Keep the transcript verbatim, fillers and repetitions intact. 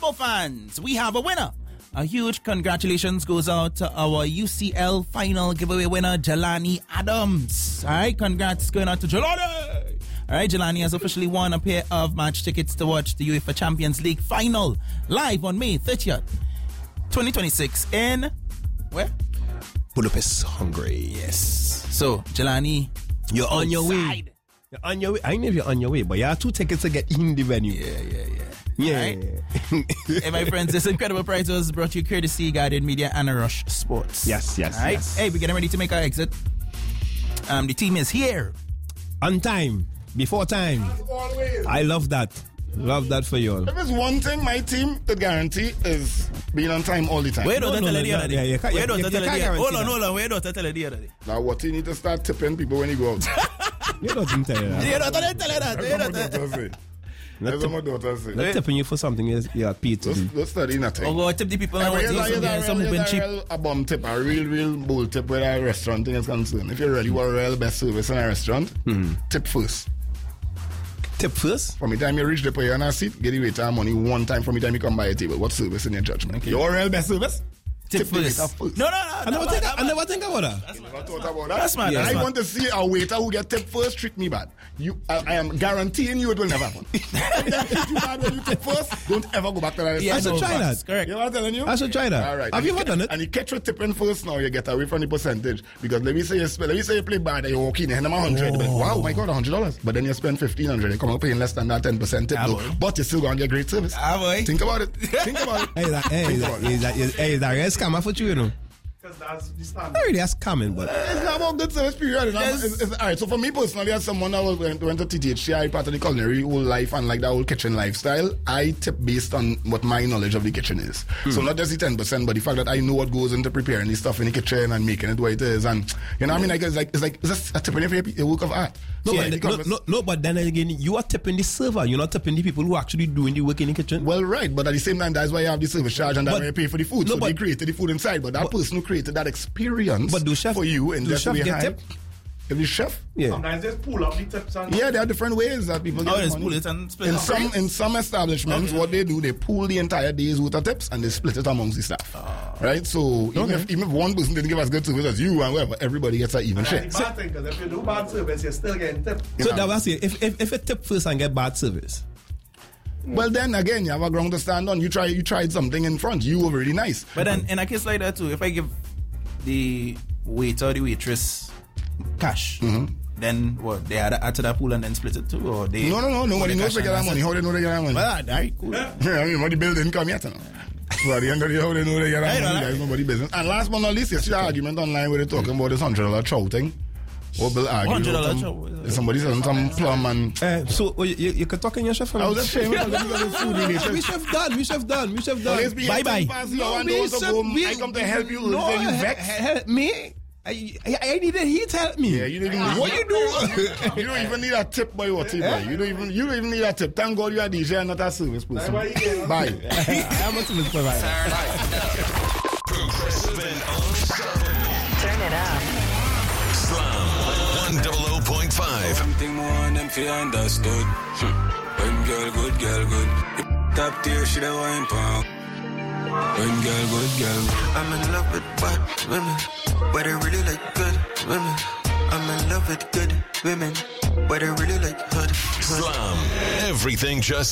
football fans, we have a winner. A huge congratulations goes out to our U C L final giveaway winner, Jelani Adams. All right, congrats going out to Jelani. All right, Jelani has officially won a pair of match tickets to watch the UEFA Champions League final live on May thirtieth, twenty twenty-six in where? Budapest, Hungary. Yes. So, Jelani, you're on your way. You're on your way. I know you're on your way, but you have two tickets to get in the venue. Yeah, yeah, yeah. Yeah. Right? Hey, my friends, this incredible prize was brought to you courtesy Guardian Media and Rush Sports. Yes, yes, all right? yes. Hey, we're getting ready to make our exit. Um, the team is here. On time. Before time. I love that. Love that for you all. If there's one thing my team could guarantee is being on time all the time. Where don't no, tell no, you the no, other day? yeah, you can't- Where you- don't you- tell you you can't the other day? Hold on, guarantee hold on. Where don't tell you the other day? Now what you need to start tipping people when you go out. You don't tell you that. You don't tell you that. You That's don't what my tell daughter say. That's what my daughter say. Not tipping you for something you you are paid to do. Don't, don't study nothing. Oh, go tip the people. Yeah, I but want here's to a- here's a get real- some here's moving a cheap. real- a bomb tip, a real, real bull tip where a restaurant thing is concerned. If you really want a real best service in a restaurant, tip first. Tip first? From the time you reach the player and a seat, get the waiter money one time from the time you come by a table. What service in your judgment? Okay. Your real best service? Tip the first. waiter first. No, no, no. I never, think, I never think about that. I never thought about that. That's mad, that's I mad. want to see a waiter who get tip first treat me bad. You, I, I am guaranteeing you it will never happen. If they treat you bad when you tip first, don't ever go back to that Yeah, I should restaurant. no, try facts. that. Correct. You know what I'm telling you? I should try that. All right. Have And you ever done it? And you catch your tipping first now, you get away from the percentage. Because let me say you spend, let me say you play bad and you walk in and hand them a hundred. Oh. Wow, my God, a hundred dollars. But then you spend fifteen hundred. You come up paying less than that ten percent tip Ah, though. boy. But you still going to get great service. Ah, boy. Think about it. Think about it. Hey, that, hey, Think that, about it. hey, that, hey, that real scammer for you, you know. Because that's the standard. Not really a scamming, but It's not about good service period. It's, not- Yes. it's, it's, all right, so for me personally, as someone that was, went, went to T T H C, I part of the culinary whole life and like that whole kitchen lifestyle, I tip based on what my knowledge of the kitchen is. So not just the ten percent, but the fact that I know what goes into preparing the stuff in the kitchen and making it what it is. And, you know what I mean? Like, it's like, it's like, it's just a tipping for a work of art. no, So, but, yeah, no, no, no, but then again, you are tipping the server. You're not tipping the people who are actually doing the work in the kitchen. Well, right, but at the same time, that's why you have the service charge and that's But- why you pay for the food. no, so but- they created the food inside, but that but- person who created that experience But do chef- for you in do just chef way get high. tip? If the chef? Yeah. Sometimes just pull up the tips and Yeah, there are different ways that people get Oh, they money. pull it and split in it. some in some establishments, Okay. what they do, they pool the entire day's worth of tips and they split it amongst the staff. Right? So even, Okay. if, even if one person didn't give us good service as you and whatever, everybody gets an even And share. the bad thing, because if you do bad service, you're still getting tipped. So Yeah. that was it. If, if, if a tip first and get bad service, Well, then again, you have a ground to stand on. You try, you tried something in front. You were really nice. But then in a case like that too, if I give the waiter or the waitress cash, then what? They add, add to that pool and then split it too, or they? No, no, no. Nobody the knows cash they get and that money. that's How they know they get that money? it. Well, alright, cool. Yeah, I mean, what the bill didn't come yet. You know? So at the end of the day, how they know they get that Right, money? right. That's nobody's business. And last but not least, you see the argument online where they're talking about this hundred dollar chow thing. Or Bill argued. $one hundred dollar about chow, some- what is it? Somebody said some plum and. uh, so oh, you, you, you could talk in your chef. I was just saying, because it's food related. We chef done. We chef done. We chef done. Always be Bye bye. fancy, I want those to go, I come to help you. No, Then you he- vex. he- help me. I, I, I needed heat help me. Yeah, you didn't even What you do? You don't even need a tip, boy. What tip, boy? You don't even you don't even need a tip. Thank God you are D J and not a service person. why you get- Bye. I'm a service provider. Progressive and unstoppable. Turn it up. Slam one hundred point five. Something more than feel understood. When girl good, girl good. Top tier, she the wine pump. When girl good, girl good. I'm in love with bad women, but I really like good women. I'm in love with good women, but I really like hood. hood. Slam. Everything just